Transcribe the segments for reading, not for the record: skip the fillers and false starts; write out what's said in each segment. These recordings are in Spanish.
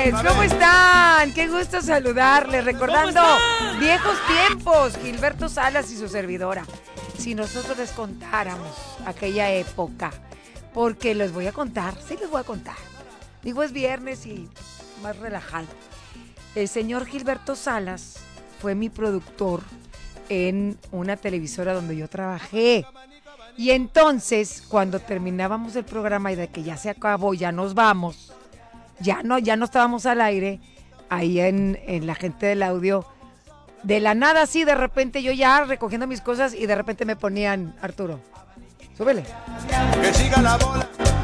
viernes, ¿cómo están? Qué gusto saludarles, recordando viejos tiempos, Gilberto Salas y su servidora. Si nosotros les contáramos aquella época, porque les voy a contar, sí les voy a contar. Digo, es viernes y más relajado. El señor Gilberto Salas fue mi productor en una televisora donde yo trabajé. Y entonces, cuando terminábamos el programa y de que ya se acabó, ya nos vamos, ya no estábamos al aire, ahí en la gente del audio, de la nada así, de repente yo ya recogiendo mis cosas y de repente me ponían, Arturo, súbele. Que siga la bola.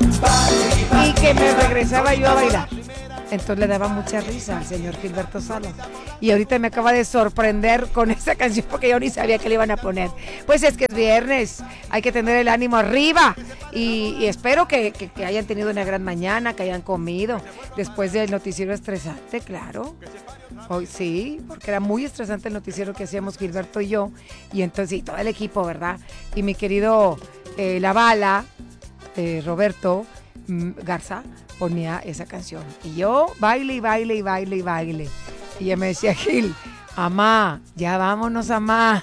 Y que me regresaba yo a bailar. Entonces le daba mucha risa al señor Gilberto Salas. Y ahorita me acaba de sorprender con esa canción porque yo ni sabía que le iban a poner. Pues es que es viernes, hay que tener el ánimo arriba. Y espero que hayan tenido una gran mañana, que hayan comido. Después del noticiero estresante, claro. Hoy sí, porque era muy estresante el noticiero que hacíamos Gilberto y yo. Y entonces, y todo el equipo, ¿verdad? Y mi querido La Bala, Roberto Garza, ponía esa canción. Y yo baile y baile y baile y baile. Y ella me decía, Gil, amá, ya vámonos, amá.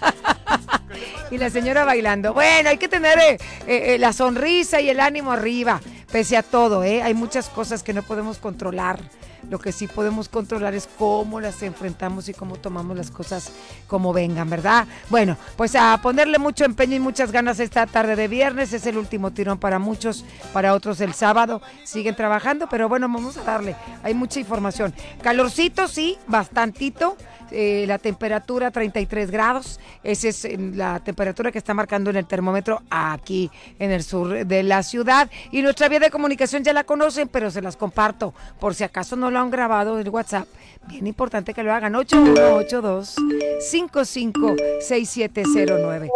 Y la señora bailando. Bueno, hay que tener la sonrisa y el ánimo arriba, pese a todo, Hay muchas cosas que no podemos controlar. Lo que sí podemos controlar es cómo las enfrentamos y cómo tomamos las cosas como vengan, ¿verdad? Bueno, pues a ponerle mucho empeño y muchas ganas esta tarde de viernes. Es el último tirón para muchos, para otros el sábado. Siguen trabajando, pero bueno, vamos a darle. Hay mucha información. Calorcito, sí, bastantito. La temperatura 33 grados, esa es la temperatura que está marcando en el termómetro aquí en el sur de la ciudad, y nuestra vía de comunicación ya la conocen, pero se las comparto por si acaso no lo han grabado en WhatsApp, bien importante que lo hagan. 8182-556709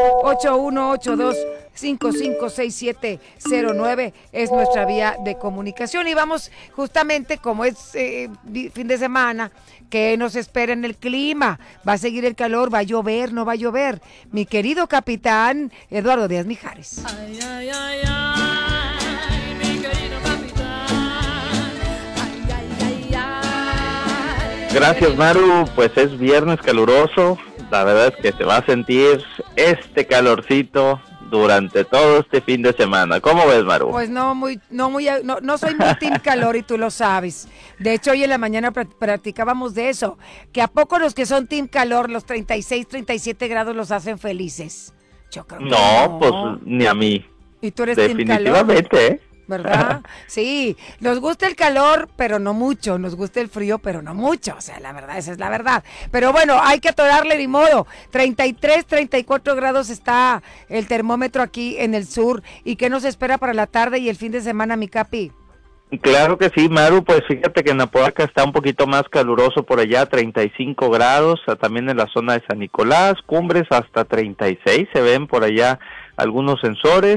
8182-556709 es nuestra vía de comunicación. Y vamos justamente, como es fin de semana, que nos espera en el clima. Va a seguir el calor, va a llover, no va a llover. Mi querido capitán Eduardo Díaz Mijares. Ay, ay, ay, ay, mi querido capitán. Ay, ay, ay, ay. Gracias, Maru. Pues es viernes caluroso. La verdad es que se va a sentir este calorcito durante todo este fin de semana. ¿Cómo ves, Maru? Pues no soy muy team calor y tú lo sabes. De hecho, hoy en la mañana practicábamos de eso, que a poco los que son team calor, los 36, 37 grados los hacen felices. Yo creo que no. Pues ni a mí. ¿Y tú eres team calor? Definitivamente, ¿verdad? Sí, nos gusta el calor, pero no mucho, nos gusta el frío, pero no mucho, o sea, la verdad, esa es la verdad. Pero bueno, hay que atorarle ni modo. 33, 34 grados está el termómetro aquí en el sur. ¿Y qué nos espera para la tarde y el fin de semana, mi capi? Claro que sí, Maru. Pues fíjate que en Apodaca está un poquito más caluroso por allá, 35 grados, también en la zona de San Nicolás, Cumbres hasta 36, se ven por allá algunos sensores.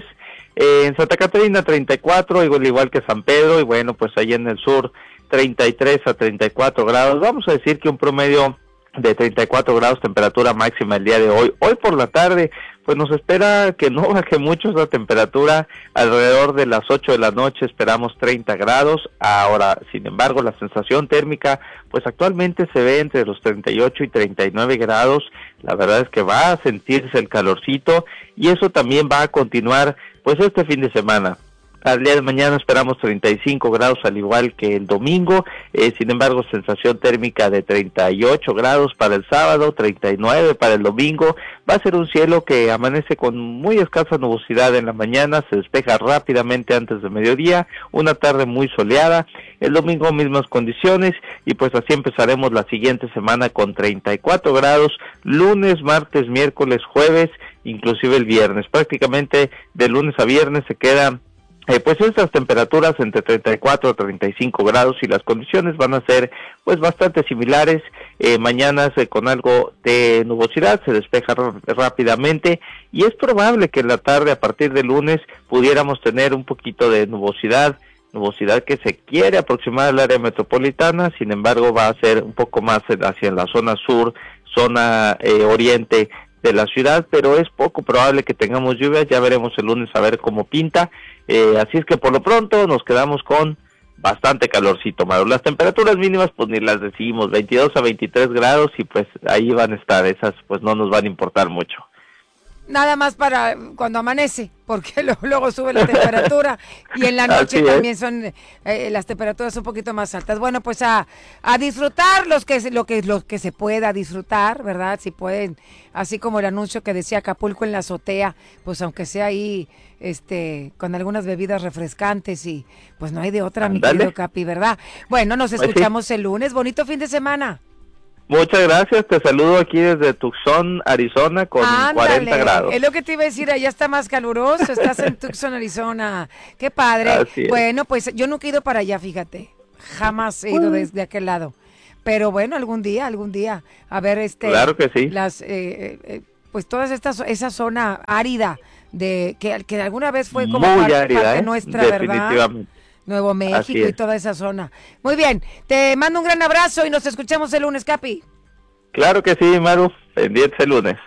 En Santa Catarina 34, igual que San Pedro, y bueno, pues ahí en el sur 33 a 34 grados. Vamos a decir que un promedio de 34 grados temperatura máxima el día de hoy. Hoy por la tarde, pues nos espera que no baje mucho la temperatura. Alrededor de las 8 de la noche esperamos 30 grados. Ahora, sin embargo, la sensación térmica, pues actualmente se ve entre los 38 y 39 grados. La verdad es que va a sentirse el calorcito y eso también va a continuar pues este fin de semana. Al día de mañana esperamos 35 grados al igual que el domingo, sin embargo sensación térmica de 38 grados para el sábado, 39 para el domingo. Va a ser un cielo que amanece con muy escasa nubosidad en la mañana, se despeja rápidamente antes de mediodía, una tarde muy soleada. El domingo mismas condiciones y pues así empezaremos la siguiente semana con 34 grados, lunes, martes, miércoles, jueves, inclusive el viernes. Prácticamente de lunes a viernes se quedan pues estas temperaturas entre 34 a 35 grados y las condiciones van a ser pues bastante similares. Mañana con algo de nubosidad, se despeja rápidamente y es probable que en la tarde a partir de lunes pudiéramos tener un poquito de nubosidad que se quiere aproximar al área metropolitana, sin embargo va a ser un poco más hacia la zona sur, zona oriente de la ciudad, pero es poco probable que tengamos lluvias. Ya veremos el lunes a ver cómo pinta. Así es que por lo pronto nos quedamos con bastante calorcito, Maru. Las temperaturas mínimas pues ni las decimos, 22 a 23 grados y pues ahí van a estar, esas pues no nos van a importar mucho. Nada más para cuando amanece, porque luego sube la temperatura y en la noche Así también son las temperaturas un poquito más altas. Bueno, pues a disfrutar lo que se pueda disfrutar, ¿verdad? Si pueden, así como el anuncio que decía Acapulco en la azotea, pues aunque sea ahí con algunas bebidas refrescantes y pues no hay de otra, mi querido Capi, ¿verdad? Bueno, nos escuchamos el lunes. Bonito fin de semana. Muchas gracias, te saludo aquí desde Tucson, Arizona, con 40 grados. Es lo que te iba a decir, allá está más caluroso, estás en Tucson, Arizona. Qué padre. Así es. Bueno, pues yo nunca he ido para allá, fíjate. Jamás he ido desde aquel lado. Pero bueno, algún día, a ver Claro que sí. Pues toda esa zona árida que alguna vez fue como muy parte árida, nuestra, definitivamente. ¿verdad? Nuevo México y toda esa zona. Muy bien, te mando un gran abrazo y nos escuchamos el lunes, Capi. Claro que sí, Maru, pendiente el lunes.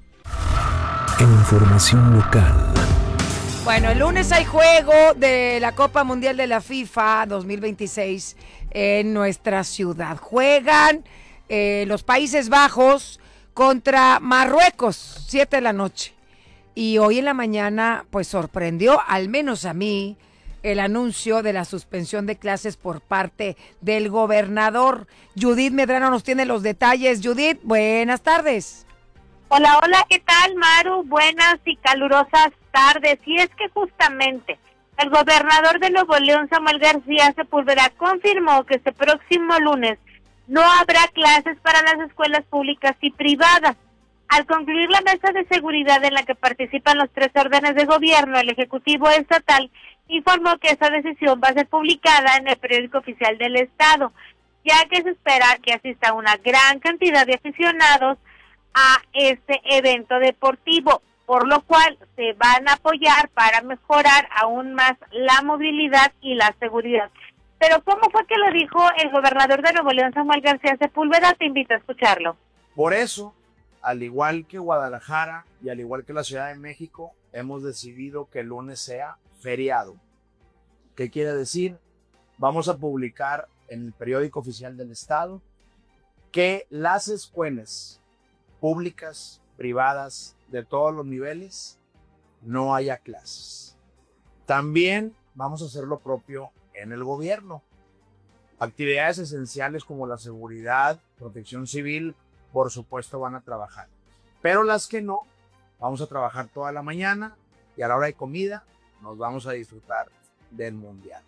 En información local. Bueno, el lunes hay juego de la Copa Mundial de la FIFA 2026 en nuestra ciudad. Juegan los Países Bajos contra Marruecos, 7 de la noche. Y hoy en la mañana, pues sorprendió, al menos a mí, el anuncio de la suspensión de clases por parte del gobernador. Judith Medrano nos tiene los detalles. Judith, buenas tardes. Hola, ¿qué tal, Maru? Buenas y calurosas tardes. Y es que justamente el gobernador de Nuevo León, Samuel García Sepúlveda, confirmó que este próximo lunes no habrá clases para las escuelas públicas y privadas. Al concluir la mesa de seguridad en la que participan los 3 órdenes de gobierno, el Ejecutivo Estatal informó que esa decisión va a ser publicada en el periódico oficial del Estado, ya que se espera que asista una gran cantidad de aficionados a este evento deportivo, por lo cual se van a apoyar para mejorar aún más la movilidad y la seguridad. Pero ¿cómo fue que lo dijo el gobernador de Nuevo León, Samuel García Sepúlveda? Te invito a escucharlo. Por eso, al igual que Guadalajara y al igual que la Ciudad de México, hemos decidido que el lunes sea feriado. ¿Qué quiere decir? Vamos a publicar en el periódico oficial del Estado que las escuelas públicas, privadas, de todos los niveles, no haya clases. También vamos a hacer lo propio en el gobierno. Actividades esenciales como la seguridad, protección civil, por supuesto van a trabajar. Pero las que no, vamos a trabajar toda la mañana y a la hora de comida nos vamos a disfrutar del mundial.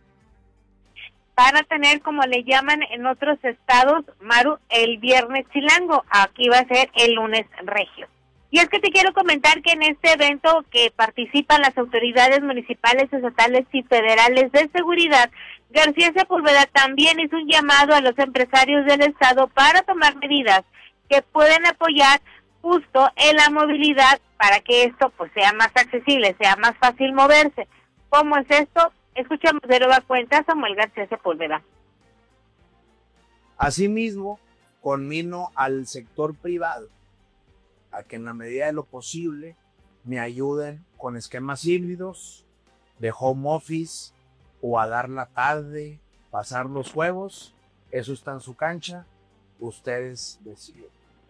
Van a tener, como le llaman en otros estados, Maru, el viernes chilango. Aquí va a ser el lunes regio. Y es que te quiero comentar que en este evento que participan las autoridades municipales, estatales y federales de seguridad, García Sepúlveda también hizo un llamado a los empresarios del estado para tomar medidas que pueden apoyar justo en la movilidad para que esto pues sea más accesible, sea más fácil moverse. ¿Cómo es esto? Escuchamos de nueva cuenta a Samuel García Sepúlveda. Asimismo, conmino al sector privado a que en la medida de lo posible me ayuden con esquemas híbridos de home office o a dar la tarde, pasar los juegos. Eso está en su cancha, ustedes deciden.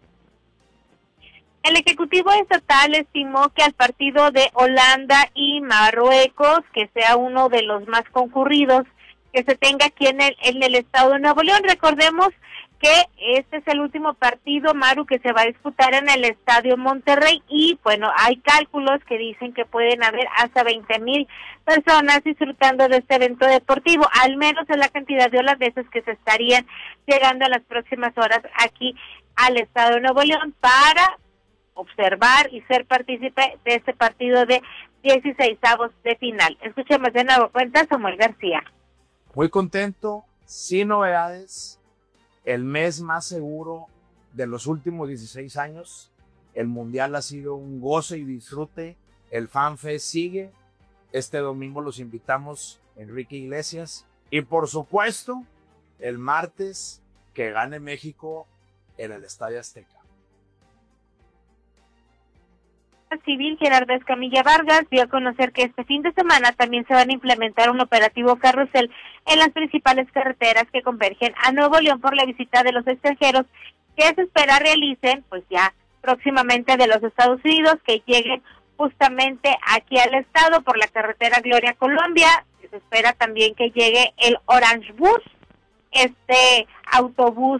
El Ejecutivo Estatal estimó que al partido de Holanda y Marruecos, que sea uno de los más concurridos, que se tenga aquí en el estado de Nuevo León. Recordemos que este es el último partido, Maru, que se va a disputar en el Estadio Monterrey y, bueno, hay cálculos que dicen que pueden haber hasta 20,000 personas disfrutando de este evento deportivo, al menos es la cantidad de holandeses que se estarían llegando en las próximas horas aquí al estado de Nuevo León para observar y ser partícipe de este partido de 16avos de final. Escuchemos de nuevo cuenta Samuel García. Muy contento, sin novedades, el mes más seguro de los últimos 16 años. El mundial ha sido un goce y disfrute. El FanFest sigue. Este domingo los invitamos, Enrique Iglesias. Y por supuesto, el martes, que gane México en el Estadio Azteca. Civil Gerardo Escamilla Vargas dio a conocer que este fin de semana también se van a implementar un operativo carrusel en las principales carreteras que convergen a Nuevo León por la visita de los extranjeros que se espera realicen, pues ya próximamente de los Estados Unidos, que lleguen justamente aquí al estado por la carretera Gloria Colombia. Se espera también que llegue el Orange Bus, este autobús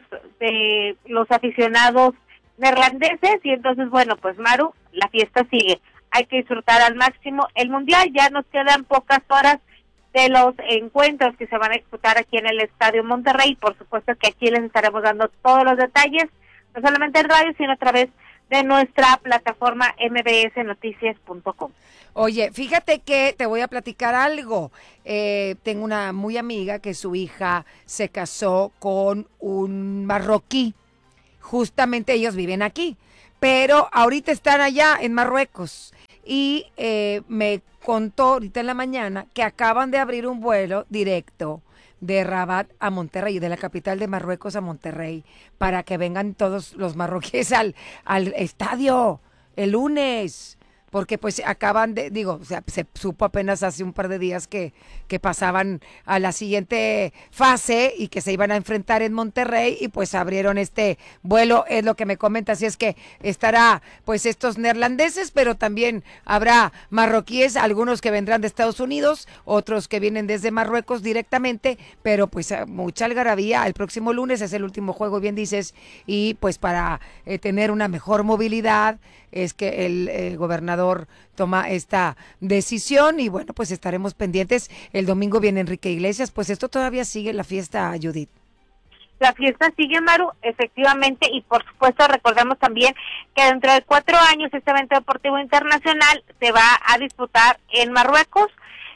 de los aficionados neerlandeses, y entonces, bueno, pues Maru, la fiesta sigue. Hay que disfrutar al máximo el Mundial. Ya nos quedan pocas horas de los encuentros que se van a disputar aquí en el Estadio Monterrey. Por supuesto que aquí les estaremos dando todos los detalles, no solamente en radio, sino a través de nuestra plataforma mbsnoticias.com. Oye, fíjate que te voy a platicar algo. Tengo una muy amiga que su hija se casó con un marroquí. Justamente ellos viven aquí, pero ahorita están allá en Marruecos. Y me contó ahorita en la mañana que acaban de abrir un vuelo directo de Rabat a Monterrey, de la capital de Marruecos a Monterrey, para que vengan todos los marroquíes al estadio el lunes. Porque pues acaban de, o sea, se supo apenas hace un par de días que pasaban a la siguiente fase y que se iban a enfrentar en Monterrey, y pues abrieron este vuelo, es lo que me comenta. Así es que estará pues estos neerlandeses, pero también habrá marroquíes, algunos que vendrán de Estados Unidos, otros que vienen desde Marruecos directamente, pero pues mucha algarabía. El próximo lunes es el último juego, bien dices, y pues para tener una mejor movilidad es que el gobernador toma esta decisión, y bueno, pues estaremos pendientes. El domingo viene Enrique Iglesias, pues esto todavía sigue la fiesta, Judith. La fiesta sigue, Maru, efectivamente, y por supuesto recordemos también que dentro de 4 años este evento deportivo internacional se va a disputar en Marruecos,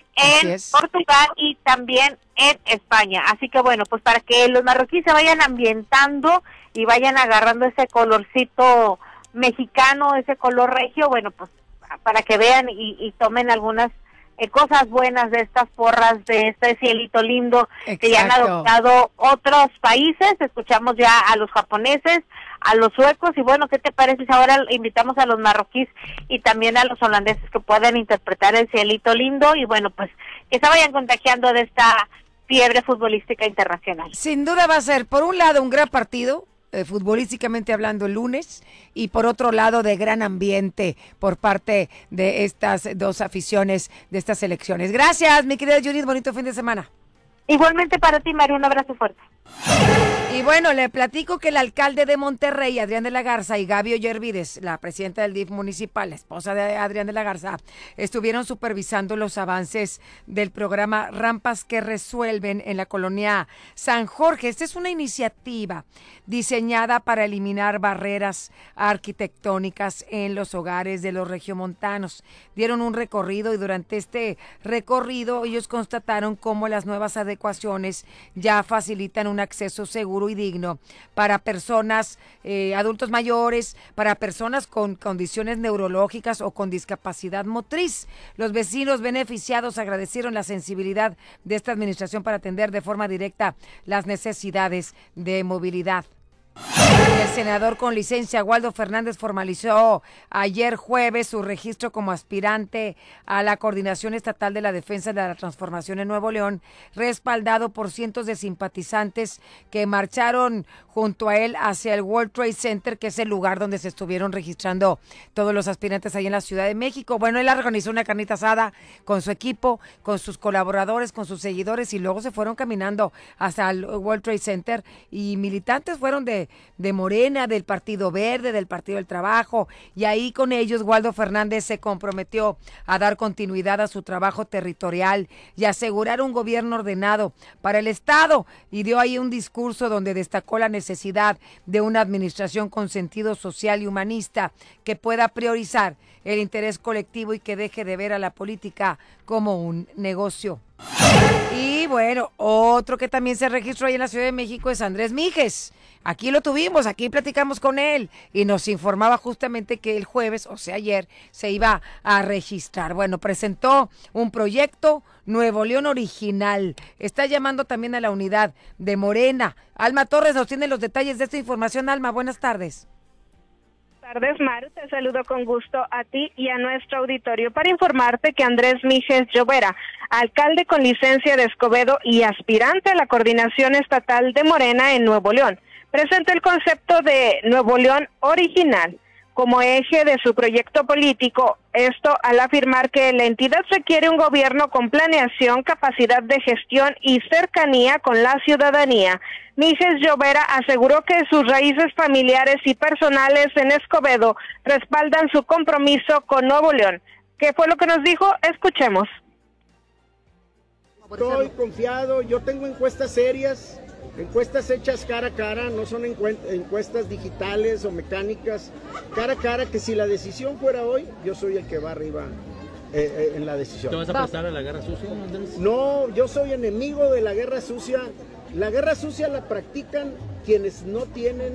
en Portugal y también en España. Así que bueno, pues para que los marroquíes se vayan ambientando y vayan agarrando ese colorcito mexicano, ese color regio, bueno, pues para que vean y tomen algunas cosas buenas de estas porras, de este cielito lindo. Exacto. Que ya han adoptado otros países. Escuchamos ya a los japoneses, a los suecos, y bueno, ¿qué te parece si ahora invitamos a los marroquíes y también a los holandeses que puedan interpretar el cielito lindo? Y bueno, pues que se vayan contagiando de esta fiebre futbolística internacional. Sin duda va a ser, por un lado, un gran partido, futbolísticamente hablando, el lunes, y por otro lado de gran ambiente por parte de estas dos aficiones de estas selecciones. Gracias, mi querida Judith, bonito fin de semana. Igualmente para ti, María, un abrazo fuerte. Y bueno, le platico que el alcalde de Monterrey, Adrián de la Garza, y Gaby Ollervides, la presidenta del DIF municipal, la esposa de Adrián de la Garza, estuvieron supervisando los avances del programa Rampas que Resuelven en la colonia San Jorge. Esta es una iniciativa diseñada para eliminar barreras arquitectónicas en los hogares de los regiomontanos. Dieron un recorrido, y durante este recorrido ellos constataron cómo las nuevas adecuaciones ya facilitan un acceso seguro y digno para personas, adultos mayores, para personas con condiciones neurológicas o con discapacidad motriz. Los vecinos beneficiados agradecieron la sensibilidad de esta administración para atender de forma directa las necesidades de movilidad. El senador con licencia Waldo Fernández formalizó ayer jueves su registro como aspirante a la Coordinación Estatal de la Defensa de la Transformación en Nuevo León, respaldado por cientos de simpatizantes que marcharon junto a él hacia el World Trade Center, que es el lugar donde se estuvieron registrando todos los aspirantes ahí en la Ciudad de México. Bueno, él organizó una carnita asada con su equipo, con sus colaboradores, con sus seguidores, y luego se fueron caminando hasta el World Trade Center, y militantes fueron de Morena, del Partido Verde, del Partido del Trabajo, y ahí con ellos Waldo Fernández se comprometió a dar continuidad a su trabajo territorial y asegurar un gobierno ordenado para el Estado, y dio ahí un discurso donde destacó la necesidad de una administración con sentido social y humanista que pueda priorizar el interés colectivo y que deje de ver a la política como un negocio. Y bueno, otro que también se registró ahí en la Ciudad de México es Andrés Mijes. Aquí lo tuvimos, aquí platicamos con él y nos informaba justamente que el jueves, o sea ayer, se iba a registrar. Bueno, presentó un proyecto Nuevo León Original. Está llamando también a la unidad de Morena. Alma Torres nos tiene los detalles de esta información. Alma, buenas tardes. Buenas tardes, Maru. Te saludo con gusto a ti y a nuestro auditorio para informarte que Andrés Mijes Llovera, alcalde con licencia de Escobedo y aspirante a la coordinación estatal de Morena en Nuevo León, presentó el concepto de Nuevo León original como eje de su proyecto político, esto al afirmar que la entidad requiere un gobierno con planeación, capacidad de gestión y cercanía con la ciudadanía. Mijes Llovera aseguró que sus raíces familiares y personales en Escobedo respaldan su compromiso con Nuevo León. ¿Qué fue lo que nos dijo? Escuchemos. Estoy confiado, yo tengo encuestas serias, encuestas hechas cara a cara, no son encuestas digitales o mecánicas, cara a cara, que si la decisión fuera hoy, yo soy el que va arriba en la decisión. ¿Te vas a prestar a la guerra sucia, Andrés? No, yo soy enemigo de la guerra sucia. La guerra sucia la practican quienes no tienen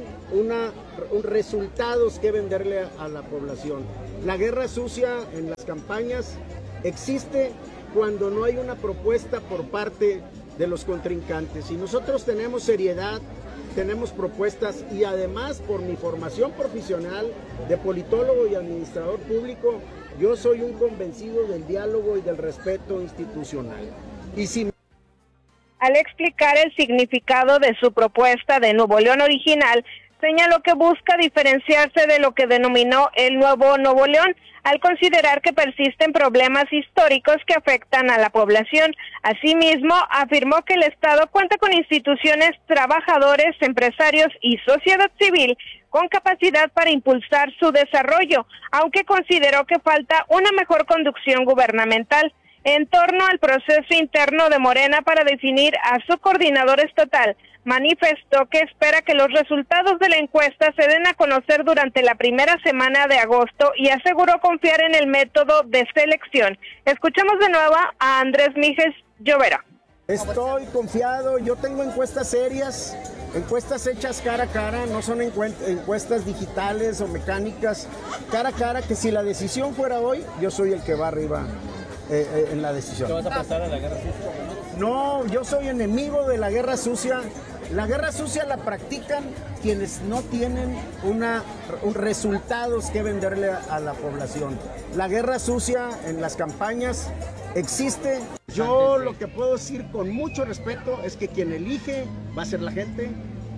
resultados que venderle a la población. La guerra sucia en las campañas existe cuando no hay una propuesta por parte de los contrincantes. Y nosotros tenemos seriedad, tenemos propuestas y además por mi formación profesional de politólogo y administrador público, yo soy un convencido del diálogo y del respeto institucional. Y si Al explicar el significado de su propuesta de Nuevo León original, señaló que busca diferenciarse de lo que denominó el nuevo Nuevo León, al considerar que persisten problemas históricos que afectan a la población. Asimismo, afirmó que el Estado cuenta con instituciones, trabajadores, empresarios y sociedad civil con capacidad para impulsar su desarrollo, aunque consideró que falta una mejor conducción gubernamental. En torno al proceso interno de Morena para definir a su coordinador estatal, manifestó que espera que los resultados de la encuesta se den a conocer durante la primera semana de agosto y aseguró confiar en el método de selección. Escuchamos de nuevo a Andrés Mijes Llovera. estoy confiado, yo tengo encuestas serias, encuestas hechas cara a cara, no son encuestas digitales o mecánicas, cara a cara, que si la decisión fuera hoy, yo soy el que va arriba en la decisión. ¿Te vas a prestar a la guerra sucia? No, yo soy enemigo de la guerra sucia. La guerra sucia la practican quienes no tienen resultados que venderle a la población. La guerra sucia en las campañas existe. Yo lo que puedo decir con mucho respeto es que quien elige va a ser la gente.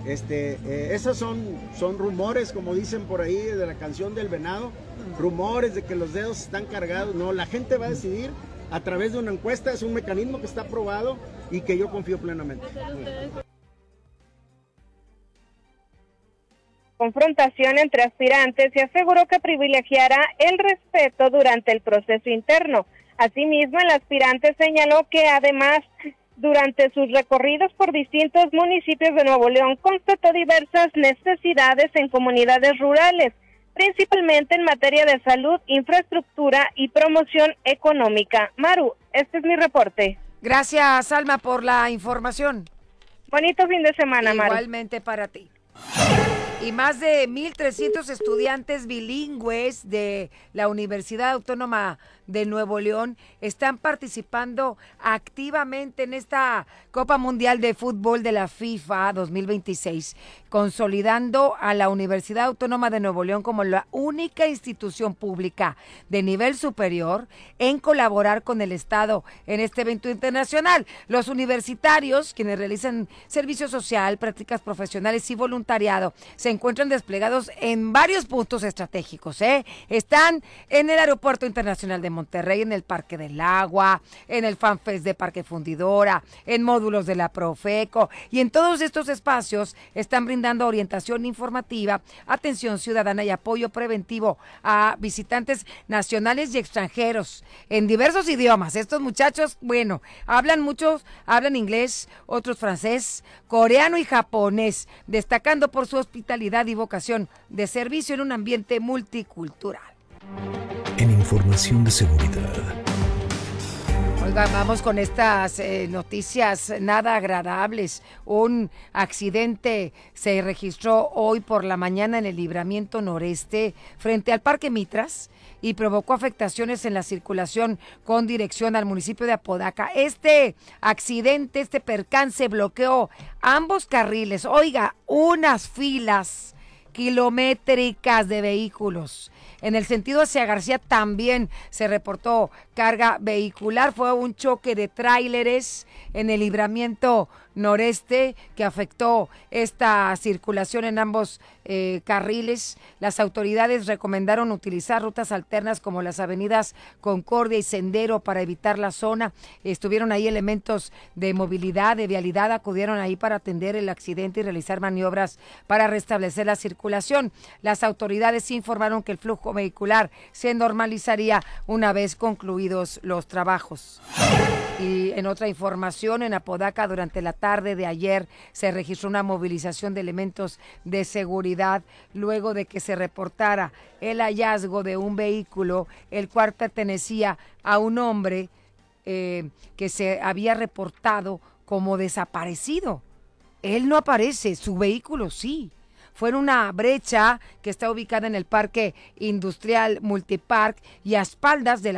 Esos son rumores, como dicen por ahí de la canción del venado, rumores de que los dedos están cargados. No, la gente va a decidir a través de una encuesta, es un mecanismo que está aprobado y que yo confío plenamente. Confrontación entre aspirantes y aseguró que privilegiará el respeto durante el proceso interno. Asimismo, el aspirante señaló que además, durante sus recorridos por distintos municipios de Nuevo León, constató diversas necesidades en comunidades rurales, principalmente en materia de salud, infraestructura y promoción económica. Maru, este es mi reporte. Gracias, Alma, por la información. Bonito fin de semana, Maru. Igualmente para ti. Y más de 1,300 estudiantes bilingües de la Universidad Autónoma de Nuevo León están participando activamente en esta Copa Mundial de Fútbol de la FIFA 2026, consolidando a la Universidad Autónoma de Nuevo León como la única institución pública de nivel superior en colaborar con el Estado en este evento internacional. Los universitarios, quienes realizan servicio social, prácticas profesionales y voluntariado, se encuentran desplegados en varios puntos estratégicos. Están en el Aeropuerto Internacional de Monterrey, en el Parque del Agua, en el FanFest de Parque Fundidora, en módulos de la Profeco, y en todos estos espacios están brindando orientación informativa, atención ciudadana y apoyo preventivo a visitantes nacionales y extranjeros en diversos idiomas. Estos muchachos, bueno, hablan inglés, otros francés, coreano y japonés, destacando por su hospitalidad y vocación de servicio en un ambiente multicultural. En información de seguridad. Oiga, vamos con estas noticias nada agradables. Un accidente se registró hoy por la mañana en el libramiento noreste frente al Parque Mitras y provocó afectaciones en la circulación con dirección al municipio de Apodaca. Este accidente, este percance bloqueó ambos carriles. Oiga, unas filas kilométricas de vehículos. En el sentido hacia García también se reportó carga vehicular. Fue un choque de tráileres en el libramiento noreste que afectó esta circulación en ambos carriles. Las autoridades recomendaron utilizar rutas alternas como las avenidas Concordia y Sendero para evitar la zona. Estuvieron ahí elementos de movilidad, de vialidad, acudieron ahí para atender el accidente y realizar maniobras para restablecer la circulación. Las autoridades informaron que el flujo vehicular se normalizaría una vez concluidos los trabajos. Y en otra información, en Apodaca, durante la tarde de ayer se registró una movilización de elementos de seguridad luego de que se reportara el hallazgo de un vehículo, el cual pertenecía a un hombre que se había reportado como desaparecido. Él no aparece, su vehículo sí. Fue en una brecha que está ubicada en el Parque Industrial Multipark y a espaldas de la